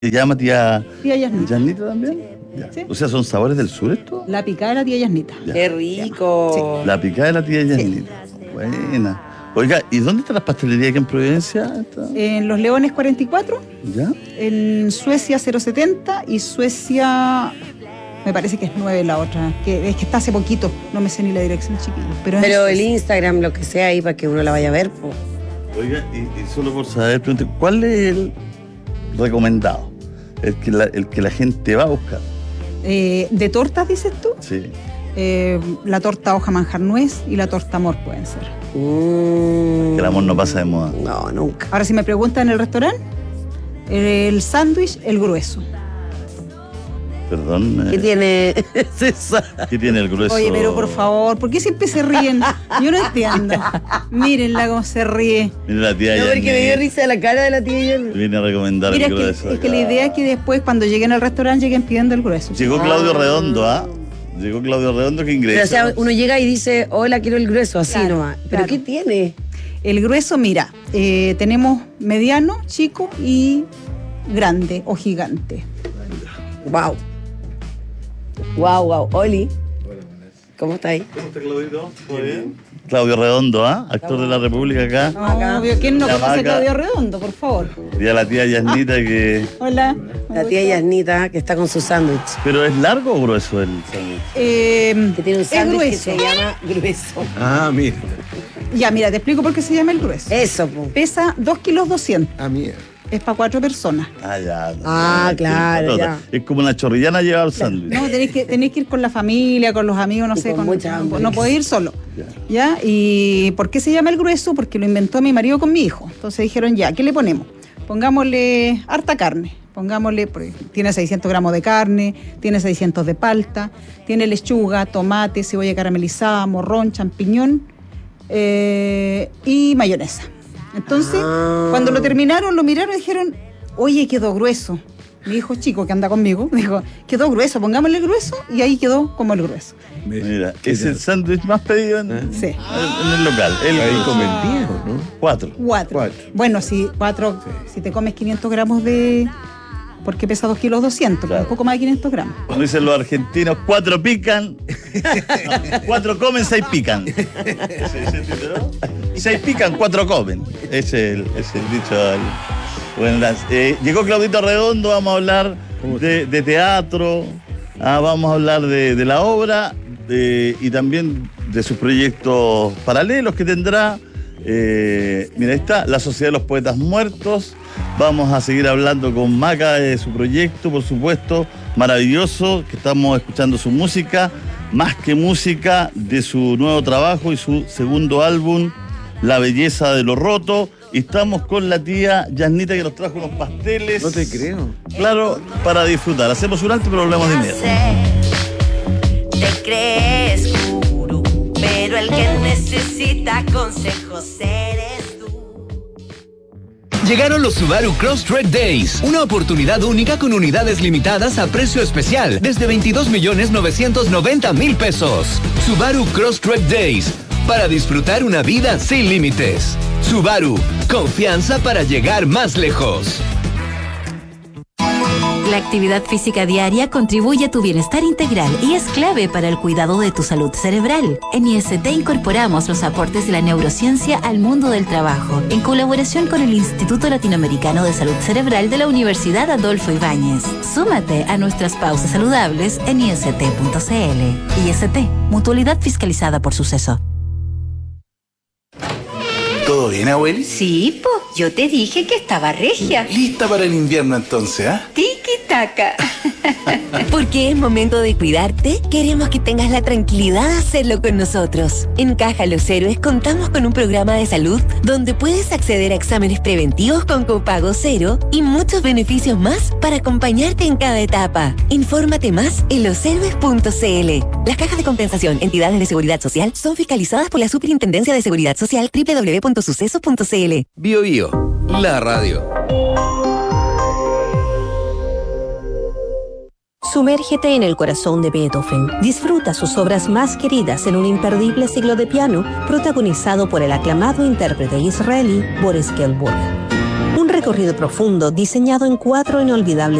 ¿Se llama tía Yasnita. Yasnita también? Ya. Sí. O sea, ¿son sabores del sur esto? La picada de la tía Yasnita. Ya. ¡Qué rico! La picada de la tía Yasnita. Buena. Oiga, ¿y dónde está la pastelería aquí en Providencia? En Los Leones 44, ¿Ya? en Suecia 070 y Suecia, me parece que es 9 la otra, que es que está hace poquito, no me sé ni la dirección, chiquillos. Pero el Instagram, lo que sea ahí para que uno la vaya a ver. Po. Oiga, y solo por saber, pregunte, ¿cuál es el recomendado? El que la gente va a buscar. ¿De tortas dices tú? Sí. La torta hoja manjar nuez y la torta amor pueden ser. Que el amor no pasa de moda. No, nunca. Ahora, si me preguntan en el restaurante, el sándwich, el grueso. Perdón. ¿Qué tiene César? ¿Qué tiene el grueso? Oye, pero por favor, ¿por qué siempre se ríen? Yo no entiendo. Mírenla cómo se ríe. Mira la tía No, porque Yasnita. me dio risa la cara de la tía Yasnita. Viene a recomendar Mira, el es que, grueso. es que la idea es que después, cuando lleguen al restaurante, lleguen pidiendo el grueso. Llegó Claudio Redondo, ¿ah? Llegó Claudio Redondo que ingresa. Pero, o sea, uno llega y dice, hola, quiero el grueso, así Claro, nomás. ¿Pero claro. qué tiene? El grueso, mira, tenemos mediano, chico y grande o gigante. Wow. Wow. Oli. ¿Cómo está ahí? ¿Cómo está Claudito? ¿Todo bien? Claudio Redondo, ¿ah? Actor de la República acá. Obvio, ¿quién no La conoce a vaca. Claudio Redondo, por favor? Y a la tía Yasnita que... Hola. La tía Yasnita que está con su sándwich. ¿Pero es largo o grueso el sándwich? Que tiene un Es sándwich que grueso. se llama grueso. Ah, mira. Ya, mira, te explico por qué se llama el grueso. Eso, po. Pesa 2 kilos 200. Ah, mira. Es para 4 personas. Ah, ya. Ah, claro, ya. Es como una chorrillana llevar el sándwich. No, tenéis que ir con la familia, con los amigos, no Y sé. con mucha hambre. No podéis ir solo. ¿Ya? ¿Y por qué se llama el grueso? Porque lo inventó mi marido con mi hijo. Entonces dijeron, ya, ¿qué le ponemos? Pongámosle harta carne. Pongámosle, porque tiene 600 gramos de carne, tiene 600 de palta, tiene lechuga, tomate, cebolla caramelizada, morrón, champiñón y mayonesa. Entonces, cuando lo terminaron, lo miraron y dijeron, oye, quedó grueso. Mi hijo chico que anda conmigo dijo, quedó grueso, pongámosle grueso, y ahí quedó como el grueso. Mira, es el sándwich más pedido en Sí. el local. Ahí comen 10, ¿no? 4. 4. Bueno, si te comes 500 gramos de... Porque pesa 2 kilos 200, Claro. un poco más de 500 gramos. Como dicen los argentinos, 4 pican, 4 comen, 6 pican. 6 pican, 4 comen. Ese es el dicho. Bueno, llegó Claudito Redondo, vamos a hablar de teatro, vamos a hablar de la obra y también de sus proyectos paralelos que tendrá. Mira, ahí está, la Sociedad de los Poetas Muertos. Vamos a seguir hablando con Maca de su proyecto, por supuesto, maravilloso, que estamos escuchando su música, más que música, de su nuevo trabajo y su segundo álbum, La Belleza de lo Roto. Y estamos con la tía Yasnita que nos trajo unos pasteles. No te creo. Claro, para disfrutar. Hacemos un alto, pero volvemos de inmediato. Te crees gurú, pero el que necesita consejos eres tú. Llegaron los Subaru Crosstrek Days, una oportunidad única con unidades limitadas a precio especial desde 22.990.000 pesos. Subaru Crosstrek Days, para disfrutar una vida sin límites. Subaru, confianza para llegar más lejos. La actividad física diaria contribuye a tu bienestar integral y es clave para el cuidado de tu salud cerebral. En IST incorporamos los aportes de la neurociencia al mundo del trabajo, en colaboración con el Instituto Latinoamericano de Salud Cerebral de la Universidad Adolfo Ibáñez. Súmate a nuestras pausas saludables en ist.cl. IST, mutualidad fiscalizada por Suceso. ¿Todo bien, abueli? Sí, po, yo te dije que estaba regia. Lista para el invierno entonces, ¿ah? Tiki-taka. Porque es momento de cuidarte, queremos que tengas la tranquilidad de hacerlo con nosotros. En Caja Los Héroes contamos con un programa de salud donde puedes acceder a exámenes preventivos con copago cero y muchos beneficios más para acompañarte en cada etapa. Infórmate más en loshéroes.cl. Las cajas de compensación, entidades de seguridad social, son fiscalizadas por la Superintendencia de Seguridad Social, www.suceso.cl. Bio Bio, la radio. Sumérgete en el corazón de Beethoven. Disfruta sus obras más queridas en un imperdible siglo de piano protagonizado por el aclamado intérprete israelí Boris Gilmour. Un recorrido profundo diseñado en 4 inolvidables